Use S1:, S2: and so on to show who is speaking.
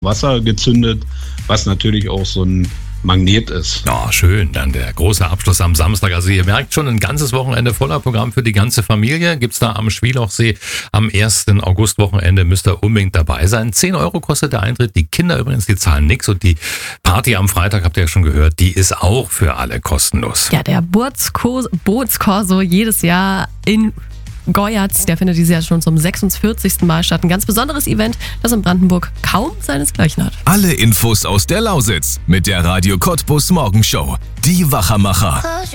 S1: Wasser gezündet, was natürlich auch so ein Magnet ist.
S2: Ja, schön. Dann der große Abschluss am Samstag. Also ihr merkt schon, ein ganzes Wochenende voller Programm für die ganze Familie. Gibt's da am Schwielauchsee am 1. August-Wochenende. Müsst ihr unbedingt dabei sein. 10 Euro kostet der Eintritt. Die Kinder übrigens, die zahlen nichts. Und die Party am Freitag, habt ihr ja schon gehört, die ist auch für alle kostenlos.
S3: Ja, der Bootskorso jedes Jahr in Goyatz, der findet dieses Jahr schon zum 46. Mal statt. Ein ganz besonderes Event, das in Brandenburg kaum seinesgleichen hat.
S4: Alle Infos aus der Lausitz mit der Radio Cottbus Morgenshow. Die Wachermacher.